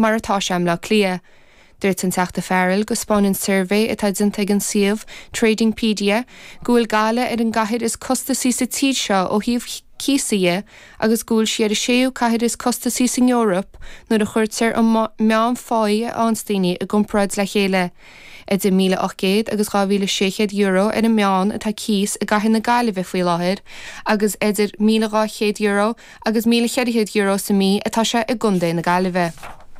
mar atá sem le clia. Dúirt an teachta fearil go spáinn survey atá dinta an siomh Tradingpedia gúil gála ar an gaithead is costaí sa tíd seo ó híomh císaí agus gúil siad a séú caithead is costaí san Eorop nuair a chuirtear an meán fáí anstaoine a gompraid le chéile. Idir 1,800 agus 2,600 euro ar an meán atá cís a gaithead na Gaillimhe faoi láthair, agus idir 1,200 euro agus 1,700 euro sa mí atá sé i gcunda na Gaillimhe.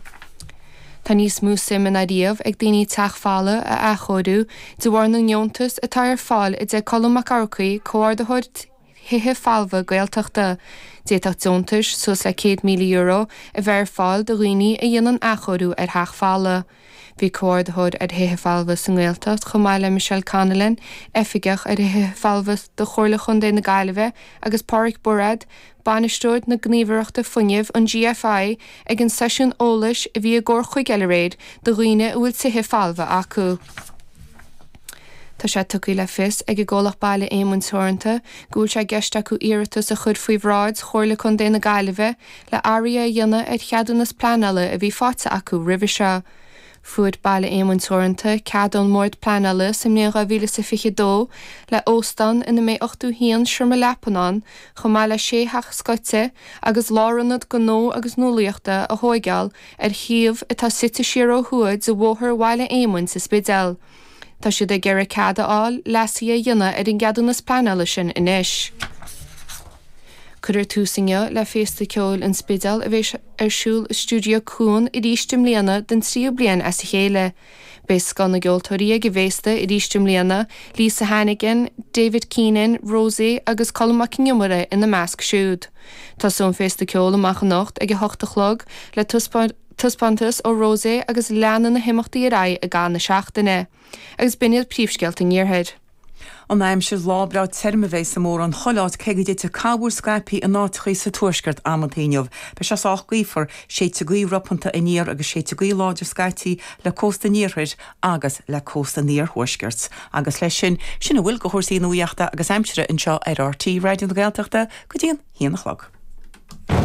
Tá níos mú sim in aíomh ag daoine teachfála a achódú de bhhar na niontas atá ar fáil i d colmach arcaí comhardachud hithe fáilbha gailteachta déach diontas sus le 100,000 euro a bheith fáil do riine a dhéanaan achódú ar theachfála. Bhí comhardachud ar hithe fáilbha san Gaeltacht chomh maith le Michelle Connellan efigach ar hithe fáilbha do chomhairle chun na Gaillimhe agus Pádraig Borrad banistúid na gníomhaireachta fuinneamh an GFI ag an sesiún ólais a bhí a gcóir chuig eile réid do riine bhfuil tithe fáilbha acu. Tá sé tucaí le fis ag ggólach baile éimún teoranta, gúil sé gceiste acu iiritas a chud faoi bhráid chomhairle chun na Gaillimhe le áirithe a dhéanamh ar cheadannas pleanála a bhí fáte acu roimhe seo. Fuad baile éimún teoranta ceadún mórt pleanála sa 2022 le óstan ina mé 8 híon siirme Lepanán chomh maith le 6 scoite agus lárannad go nó agus nólaíochta a thógáil ar thiomh atá site siar ó thuaid sa bhóthar bhaile éimún sa spidéal. Tá siad ag gearradh ceadaáil lesaí a dhéanamh ar an gceadannas pleanála sin inis. Cuireadh túsainne le féasta ceol an spidéal a bheith arsúil stúdio cún i rístim léana den 3 bliain as a chéile. Bés gan na geoltóirí go bhéasta i rístim léana, Lisa Hannigan, David Keenan, Rosie agus Colmach Niumara ina measc siúd. Tásún féasta ceol amach nocht ag 8 le tuspantas ó Rosie agus leanan na himachtaí a raibh a gan na seachtaine. Agus biniad príomhsceilt in níorthaid. An aim se lábra termheith sa mór an choláid ceigide te cabúr Skype an átrií sa tuaisgurt ammantaineh. Be se ách gaífar sé te gaí rapanta a níor agus sé te gaí láidir Skytí le cósta níorthaid agus le cósta níor thuaisgurt. Agus leis sinna bhfuil go thuirsaí nuíochta agus aimsere in seo ar RT Radio na Gaeltachta go dtíon híanachlog.